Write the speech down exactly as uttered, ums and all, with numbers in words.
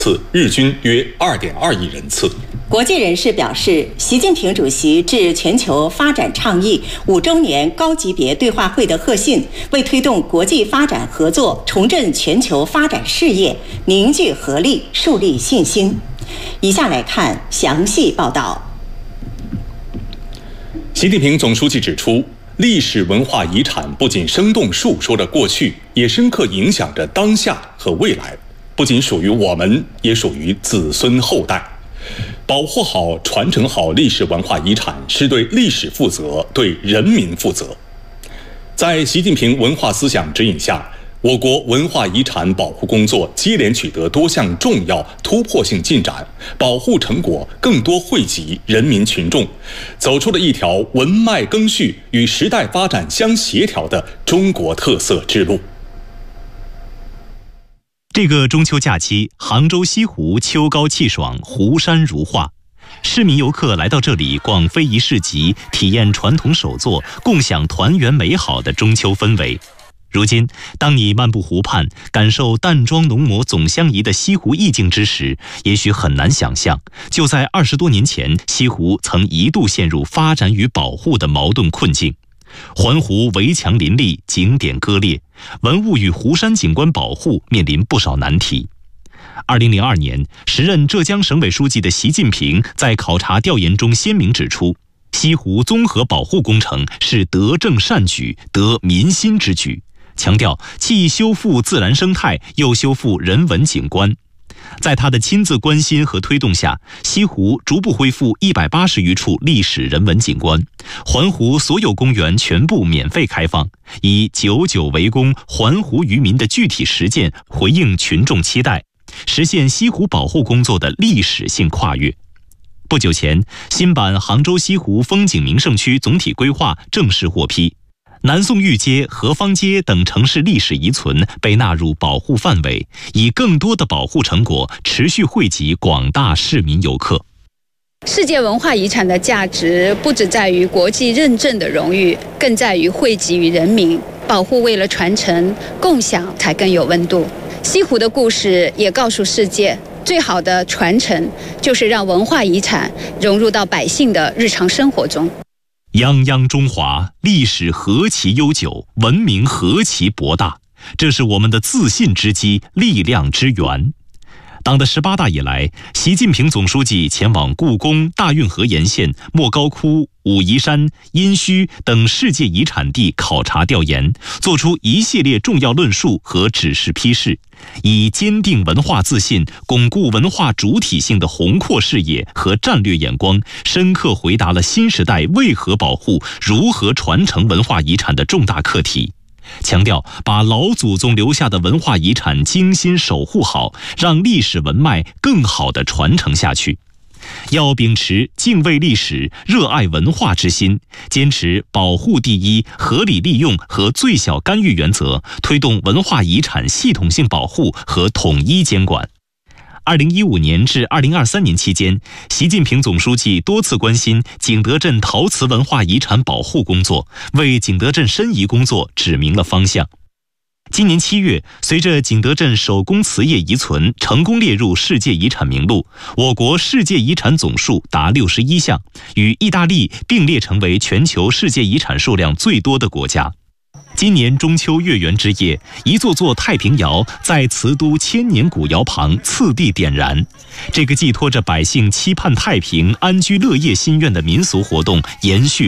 次，日均约 二点二亿人次。 国际人士表示，习近平主席致全球发展倡议五周年高级别对话会的贺信，为推动国际发展合作、重振全球发展事业凝聚合力、树立信心。以下来看详细报道。 习近平总书记指出，历史文化遗产不仅生动述说着过去，也深刻影响着当下和未来，不仅属于我们，也属于子孙后代。保护好、传承好历史文化遗产，是对历史负责，对人民负责。在习近平文化思想指引下，我国文化遗产保护工作接连取得多项重要突破性进展，保护成果更多惠及人民群众，走出了一条文脉更续与时代发展相协调的中国特色之路。 这个中秋假期，杭州西湖秋高气爽，湖山如画。市民游客来到这里逛非遗市集，体验传统手作，共享团圆美好的中秋氛围。如今，当你漫步湖畔，感受淡妆浓抹总相宜的西湖意境之时，也许很难想象，就在二十多年前，西湖曾一度陷入发展与保护的矛盾困境。环湖围墙林立，景点割裂，文物与湖山景观保护面临不少难题。二零零二年，时任浙江省委书记的习近平在考察调研中鲜明指出，西湖综合保护工程是德政善举、得民心之举，强调既修复自然生态，又修复人文景观。在他的亲自关心和推动下，西湖逐步恢复一百八十余处历史人文景观，环湖所有公园全部免费开放，以久久为功环湖渔民的具体实践回应群众期待，实现西湖保护工作的历史性跨越。不久前，新版杭州西湖风景名胜区总体规划正式获批，南宋御街、河坊街等城市历史遗存被纳入保护范围，以更多的保护成果持续惠及广大市民游客。 世界文化遗产的价值不只在于国际认证的荣誉，更在于惠及于人民。保护为了传承、共享才更有温度。西湖的故事也告诉世界，最好的传承就是让文化遗产融入到百姓的日常生活中。 泱泱中华，历史何其悠久，文明何其博大，这是我们的自信之基，力量之源。党的十八大以来，习近平总书记前往故宫、大运河沿线、莫高窟、武夷山、殷墟等世界遗产地考察调研，作出一系列重要论述和指示批示，以坚定文化自信、巩固文化主体性的宏阔视野和战略眼光，深刻回答了新时代为何保护、如何传承文化遗产的重大课题。强调把老祖宗留下的文化遗产精心守护好，让历史文脉更好地传承下去。要秉持敬畏历史、热爱文化之心，坚持保护第一、合理利用和最小干预原则，推动文化遗产系统性保护和统一监管。二零一五年至二零二三年期间，习近平总书记多次关心景德镇陶瓷文化遗产保护工作，为景德镇申遗工作指明了方向。今年七月，随着景德镇手工瓷业遗存成功列入世界遗产名录，我国世界遗产总数达六十一项，与意大利并列成为全球世界遗产数量最多的国家。今年中秋月圆之夜，一座座太平窑在瓷都千年古窑旁次第点燃。这个寄托着百姓期盼太平、安居乐业心愿的民俗活动延续